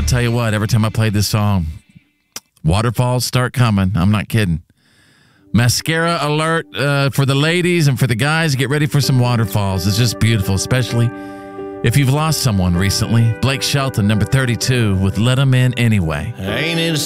I'll tell you what, every time I play this song, waterfalls start coming. I'm not kidding. Mascara alert for the ladies and for the guys. Get ready for some waterfalls. It's just beautiful, especially if you've lost someone recently. Blake Shelton, number 32, with Let 'Em In Anyway. Ain't it